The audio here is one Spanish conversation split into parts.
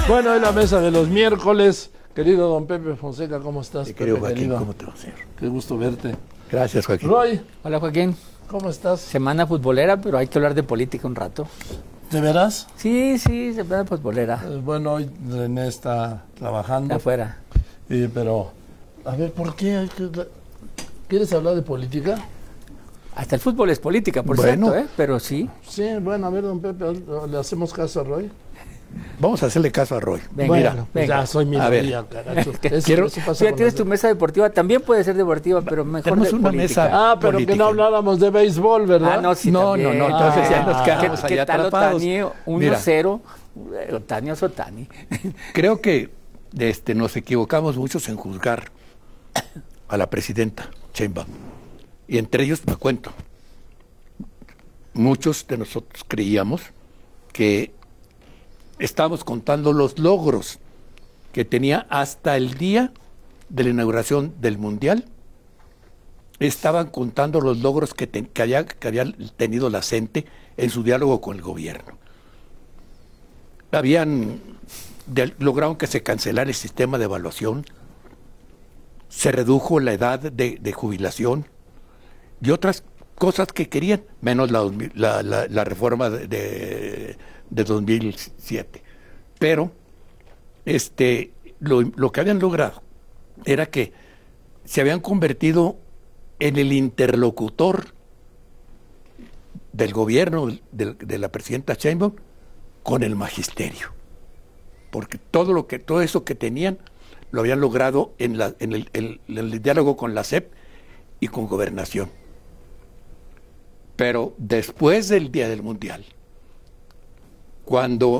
Bueno, en la mesa de los miércoles, querido don Pepe Fonseca, ¿cómo estás? Querido Pepe, Joaquín, querido. ¿cómo te va, señor? Qué gusto verte. Gracias, Joaquín. Roy, Hola Joaquín, ¿cómo estás? semana futbolera, pero hay que hablar de política un rato. ¿De veras? Sí, semana futbolera, Bueno, hoy René está trabajando, de afuera. pero, a ver, ¿por qué? ¿Quieres hablar de política? Hasta el fútbol es política, por Bueno. cierto, pero sí. Sí, bueno, a ver, don Pepe, ¿le hacemos caso a Roy? Vamos a hacerle caso a Roy. Venga, Bueno, Mira, pues venga. ya soy A ver. minoría, caracho. Eso Quiero- pasa Tú ya con tienes las- tu mesa deportiva, también puede ser deportiva, pero mejor Tenemos de una política. mesa. Ah, pero que política. no habláramos de béisbol, ¿verdad? Ah, no, sí, No, también. no, entonces ya nos quedamos ¿Qué allá tal atrapados. Otani? 1-0. Otani es Otani. Creo que nos equivocamos muchos en juzgar a la presidenta Sheinbaum. Y entre ellos me cuento. Muchos de nosotros creíamos que estábamos contando los logros que tenía hasta el día de la inauguración del Mundial. Estaban contando los logros que había tenido la CENTE en su diálogo con el gobierno. Lograron que se cancelara el sistema de evaluación, se redujo la edad de jubilación y otras cosas que querían, menos la reforma de 2007. Pero lo que habían logrado era que se habían convertido en el interlocutor del gobierno de la presidenta Sheinbaum con el magisterio, porque todo eso que tenían lo habían logrado en el diálogo con la SEP y con Gobernación. Pero después del día del Mundial, cuando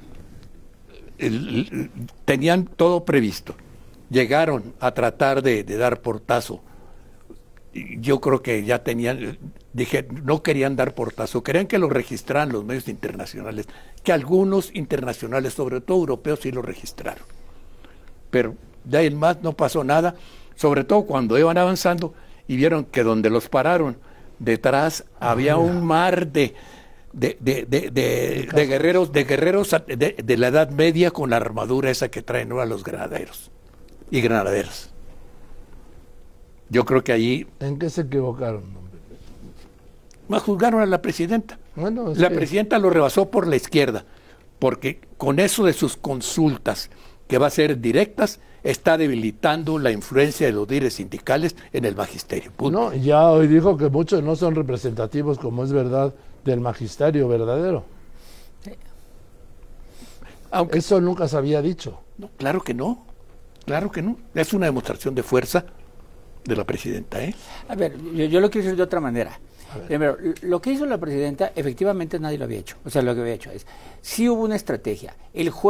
tenían todo previsto, llegaron a tratar de dar portazo. Yo creo que ya no querían dar portazo, querían que lo registraran los medios internacionales, que algunos internacionales, sobre todo europeos, sí lo registraron. Pero de ahí en más no pasó nada, sobre todo cuando iban avanzando y vieron que donde los pararon, detrás había un mar de guerreros de la Edad Media con la armadura esa que traen ahora los granaderos y granaderas. Yo creo que allí ¿En qué se equivocaron, don Pepe? más juzgaron a la presidenta. Bueno, La presidenta lo rebasó por la izquierda, porque con eso de sus consultas, que va a ser directas, está debilitando la influencia de los líderes sindicales en el magisterio. Punto. No, ya hoy dijo que muchos no son representativos, como es verdad, del magisterio verdadero. Aunque Eso nunca se había dicho. no, claro que no. Es una demostración de fuerza de la presidenta, ¿eh? A ver, yo lo quiero decir de otra manera. Primero, lo que hizo la presidenta, efectivamente nadie lo había hecho. O sea, lo que había hecho es, sí hubo una estrategia. El